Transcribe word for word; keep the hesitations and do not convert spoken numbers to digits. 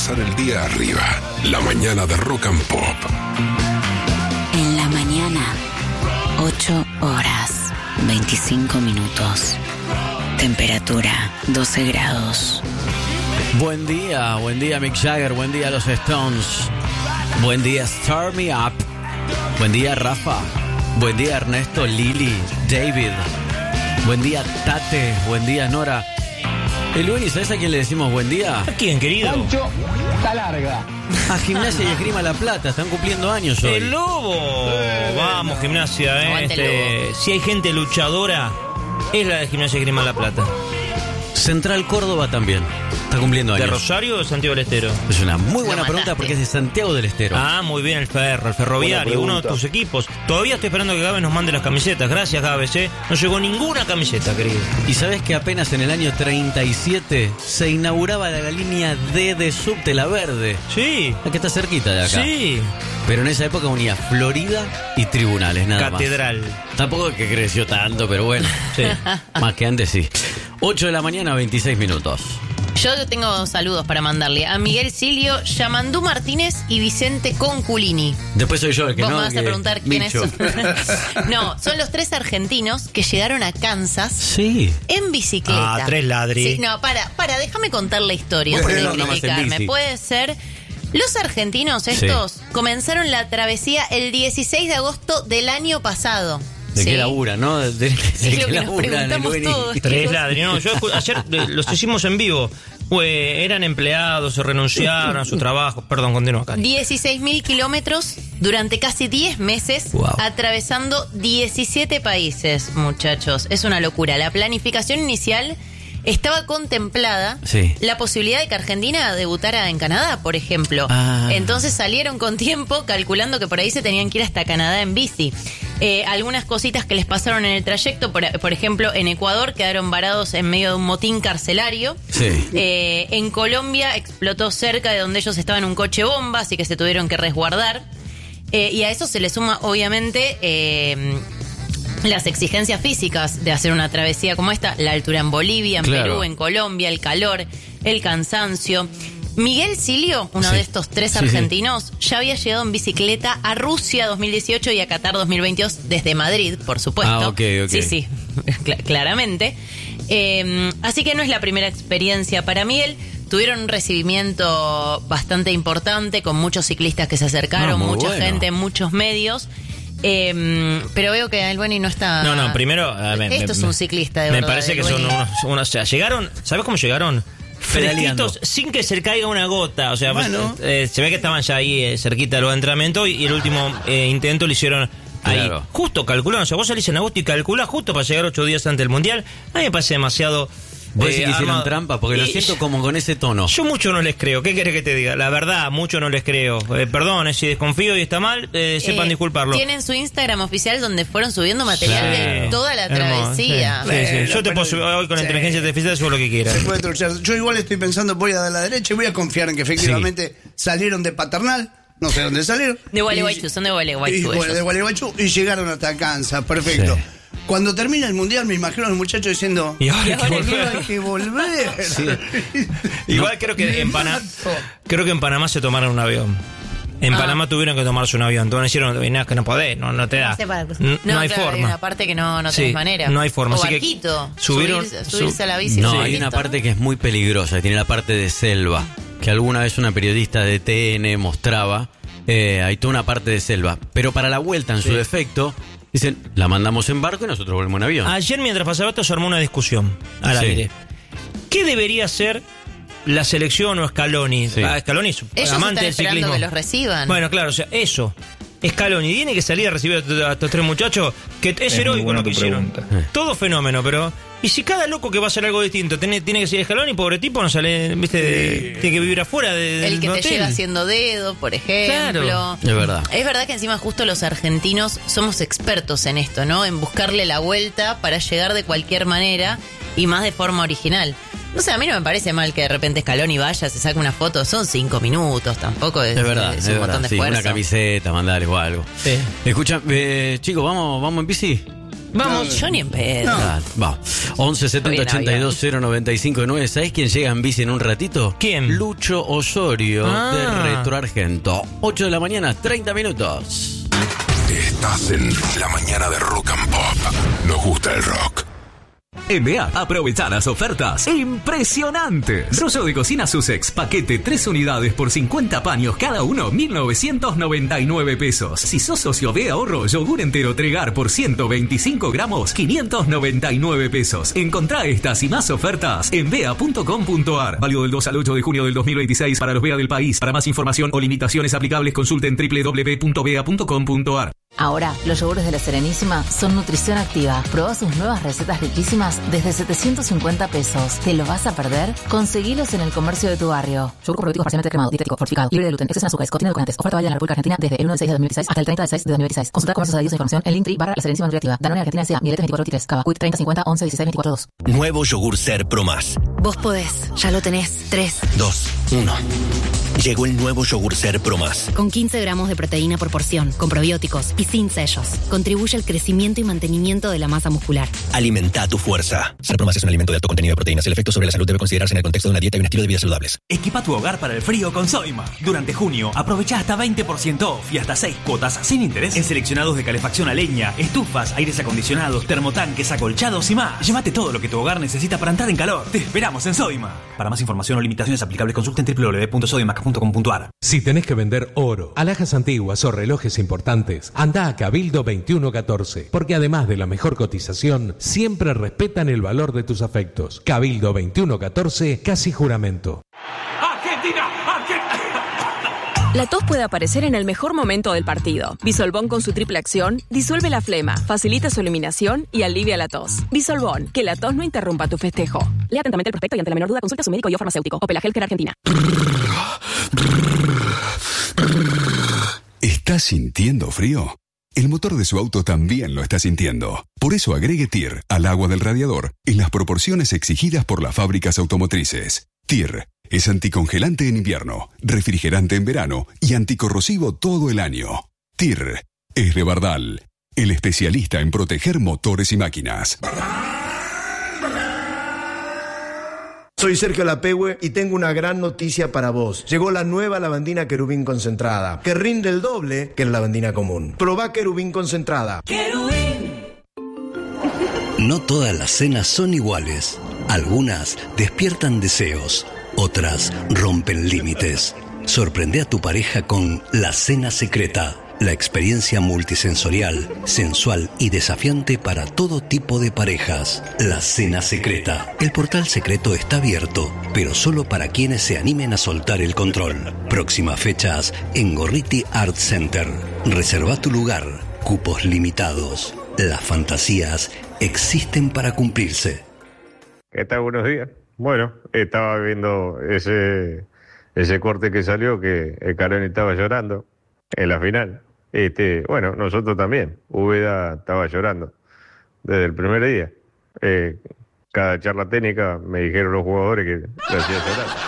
empezar el día arriba. La mañana de Rock and Pop. En la mañana, ocho horas, veinticinco minutos. Temperatura, doce grados. Buen día, buen día Mick Jagger, buen día los Stones. Buen día Start Me Up. Buen día Rafa. Buen día Ernesto, Lili, David. Buen día Tate, buen día Nora. El Luis, ¿sabes a quién le decimos buen día? ¿A quién, querido? Pancho está larga. A Gimnasia y Esgrima La Plata, están cumpliendo años hoy. ¡El Lobo! Vamos, Gimnasia, ¿eh? Aguante el Este, Lobo. si hay gente luchadora, es la de Gimnasia y Esgrima La Plata. Central Córdoba también, está cumpliendo años. ¿De Rosario o de Santiago del Estero? Es una muy buena Lo pregunta mataste. porque es de Santiago del Estero. Ah, muy bien, el Ferro, el Ferroviario, uno de tus equipos. Todavía estoy esperando que Gávez nos mande las camisetas. Gracias, Gávez, ¿eh? No llegó ninguna camiseta, querido. Y sabes que apenas en el año treinta y siete se inauguraba la línea D de Subte, la verde. Sí, La que está cerquita de acá. sí. Pero en esa época unía Florida y Tribunales, nada Catedral. más. Tampoco es que creció tanto, pero bueno. Sí. Más que antes sí. ocho de la mañana, veintiséis minutos. Yo tengo saludos para mandarle a Miguel Silio, Yamandú Martínez y Vicente Conculini. Después soy yo el que Vos no. me vas a que- preguntar quiénes Micho. son. No, son los tres argentinos que llegaron a Kansas Sí. en bicicleta. Ah, tres ladri. Sí, no, para, para, déjame contar la historia Bueno, antes de no, nada más en criticarme. bici. Puede ser. Los argentinos estos comenzaron la travesía el dieciséis de agosto del año pasado. ¿De ¿sí? qué labura, no? De, de, Sí, de lo qué que nos laburan, preguntamos el todos. Tres ladri. No, yo escu- ayer eh, los hicimos en vivo. Pues eran empleados, se renunciaron a su trabajo. Perdón, continúa acá. dieciséis mil kilómetros durante casi diez meses, Wow. atravesando diecisiete países, muchachos. Es una locura. La planificación inicial estaba contemplada Sí. la posibilidad de que Argentina debutara en Canadá, por ejemplo. Ah. Entonces salieron con tiempo, calculando que por ahí se tenían que ir hasta Canadá en bici. Eh, algunas cositas que les pasaron en el trayecto, por, por ejemplo, en Ecuador quedaron varados en medio de un motín carcelario. Sí. Eh, en Colombia explotó cerca de donde ellos estaban un coche bomba, así que se tuvieron que resguardar. Eh, y a eso se le suma, obviamente, eh, las exigencias físicas de hacer una travesía como esta, la altura en Bolivia, en Claro. Perú, en Colombia, el calor, el cansancio. Miguel Silio, uno Sí. de estos tres Sí, sí. argentinos, ya había llegado en bicicleta a Rusia dos mil dieciocho y a Qatar dos mil veintidós desde Madrid, por supuesto. Ah, ok, ok. Sí, sí, cl- claramente. Eh, así que no es la primera experiencia para Miguel. Tuvieron un recibimiento bastante importante con muchos ciclistas que se acercaron, Ah, muy mucha bueno. gente, muchos medios. Eh, pero veo que el Boni no está. No, no, primero. a ver, Esto me- es un ciclista de Me verdad. parece el que son Boni. unos, unos- O sea, llegaron. ¿Sabes cómo llegaron? Pedaleando. Fresquitos, sin que se caiga una gota. O sea, Bueno. eh, se ve que estaban ya ahí eh, cerquita de los entrenamientos y, y el último eh, intento lo hicieron ahí. Claro. Justo calcularon. O sea, vos salís en agosto y calculás justo para llegar ocho días antes del mundial. A mí me parece demasiado. Vos eh, decís que hicieron armado. trampa, porque lo Y- siento como con ese tono. Yo mucho no les creo. ¿Qué querés que te diga? La verdad, mucho no les creo. Eh, perdón, eh, si desconfío y está mal, eh, sepan Eh, disculparlo. Tienen su Instagram oficial donde fueron subiendo material de Sí. toda la Hermoso, travesía. sí, sí, sí. Bueno, Yo te pero- puedo subir hoy con sí. inteligencia artificial, subo lo que quieras. Se puede truchar. Yo igual estoy pensando, voy a dar la derecha y voy a confiar en que efectivamente salieron de Paternal, no sé dónde salieron. De Gualeguaychú, Y- son de y, Gualeguaychú bueno, ellos. de Gualeguaychú y llegaron hasta Kansas, perfecto. Sí. Cuando termina el mundial, me imagino a los muchachos diciendo: Y ahora hay que "Ahora volver". hay que volver. Igual creo que en Panamá creo que en Panamá se tomaron un avión. En Ah. Panamá tuvieron que tomarse un avión. Todos hicieron, nada, que no podés, no, no te da. No sé para- N- No, No, hay claro, hay forma. una parte que no, no Sí, tenés manera. no hay forma, O así que barquito, subieron- subirse, subirse sub- a la bici. No, un hay barquito, una parte ¿no? que es muy peligrosa, que tiene la parte de selva, que alguna vez una periodista de T N mostraba. Eh, hay toda una parte de selva. Pero para la vuelta, en su defecto, dicen, la mandamos en barco y nosotros volvemos en avión. Ayer mientras pasaba esto se armó una discusión al Sí. aire. ¿Qué debería hacer la selección o Scaloni? Sí. Ah, Scaloni es Ellos amante están del esperando ciclismo. que los reciban. Bueno, claro, o sea, eso. Scaloni tiene que salir a recibir a estos- a estos tres muchachos, que es, Es muy heroico buena lo que tu hicieron. pregunta. Todo fenómeno, pero. Y si cada loco que va a hacer algo distinto tiene, tiene que seguir Scaloni, pobre tipo, no sale, viste, de- tiene que vivir afuera de, del el que te hotel. llega haciendo dedo, por ejemplo. Claro. Es verdad. Es verdad que encima justo los argentinos somos expertos en esto, ¿no? En buscarle la vuelta para llegar de cualquier manera y más de forma original. No sé, a mí no me parece mal que de repente Scaloni vaya, se saque una foto, son cinco minutos, tampoco es, Es verdad, es es un verdad. montón de Sí, esfuerzo. una camiseta, mandale o algo. Sí. Escucha, eh, chicos, ¿vamos, ¿vamos en bici? Vamos, No, yo ni en pedo. no. Ah, va. once setenta ochenta y dos cero noventa y cinco nueve. ¿Sabés quién llega en bici en un ratito? ¿Quién? Lucho Osorio Ah. de Retro Argento. ocho de la mañana, treinta minutos. Estás en la mañana de Rock and Pop. Nos gusta el rock. En B A, aprovecha las ofertas impresionantes. Rollo de cocina Sussex, paquete tres unidades por cincuenta paños cada uno, mil novecientos noventa y nueve pesos. Si sos socio B Ahorro, yogur entero Tregar por ciento veinticinco gramos, quinientos noventa y nueve pesos. Encontrá estas y más ofertas en bea punto com punto ar. Válido del dos al ocho de junio del dos mil veintiséis para los B A del país. Para más información o limitaciones aplicables, consulten doble u doble u doble u punto bea punto com punto ar. Ahora, los yogures de la Serenísima son nutrición activa. Probá sus nuevas recetas riquísimas desde setecientos cincuenta pesos. ¿Te lo vas a perder? Conseguilos en el comercio de tu barrio. Yogur probiótico parcialmente cremado, dietético, fortificado, libre de gluten, exceso en azúcares, contiene edulcorantes. Oferta válida en la República Argentina desde el uno de seis de dos mil veintiséis hasta el treinta de seis de dos mil veintiséis. Consulta comercios adheridos a información en Linktree barra la Serenísima Nutriactiva. Danone Argentina S A, Miletes veinticuatro veintitrés, Cava, Quick treinta cincuenta once dieciséis veinticuatro dos. Nuevo yogur Ser Pro Más. Vos podés, ya lo tenés. tres. dos, uno. Llegó el nuevo yogur Ser Pro Más. Con quince gramos de proteína por porción, con probióticos y sin sellos. Contribuye al crecimiento y mantenimiento de la masa muscular. Alimenta tu fuerza. Ser Pro Más es un alimento de alto contenido de proteínas. El efecto sobre la salud debe considerarse en el contexto de una dieta y un estilo de vida saludables. Equipa tu hogar para el frío con Soima. Durante junio, aprovecha hasta veinte por ciento off y hasta seis cuotas sin interés en seleccionados de calefacción a leña, estufas, aires acondicionados, termotanques, acolchados y más. Llévate todo lo que tu hogar necesita para entrar en calor. Te esperamos en Soima. Para más información o limitaciones aplicables, consulten doble u doble u doble u punto soimac punto com punto ar. Si tenés que vender oro, alhajas antiguas o relojes importantes, anda a Cabildo veintiuno catorce, porque además de la mejor cotización, siempre respetan el valor de tus afectos. Cabildo veintiuno catorce, casi juramento. ¡Argentina! La tos puede aparecer en el mejor momento del partido. Bisolbón con su triple acción disuelve la flema, facilita su eliminación y alivia la tos. Bisolbón, que la tos no interrumpa tu festejo. Lea atentamente el prospecto y ante la menor duda consulta a su médico y o farmacéutico. Opel Healthcare Argentina. ¿Estás sintiendo frío? El motor de su auto también lo está sintiendo. Por eso agregue T I R al agua del radiador en las proporciones exigidas por las fábricas automotrices. T I R es anticongelante en invierno, refrigerante en verano y anticorrosivo todo el año. T I R es de Bardal, el especialista en proteger motores y máquinas. Soy Sergio Lapehue y tengo una gran noticia para vos. Llegó la nueva lavandina Querubín concentrada, que rinde el doble que la lavandina común. Probá Querubín concentrada. ¡Querubín! No todas las cenas son iguales. Algunas despiertan deseos, otras rompen límites. Sorprende a tu pareja con La Cena Secreta. La experiencia multisensorial, sensual y desafiante para todo tipo de parejas. La Cena Secreta. El portal secreto está abierto, pero solo para quienes se animen a soltar el control. Próximas fechas en Gorriti Art Center. Reserva tu lugar. Cupos limitados. Las fantasías existen para cumplirse. ¿Qué tal? Buenos días. Bueno, estaba viendo ese, ese corte que salió que el Caroni estaba llorando en la final. Este, bueno, nosotros también. Úbeda estaba llorando desde el primer día. Eh, cada charla técnica me dijeron los jugadores que le hacía llorar.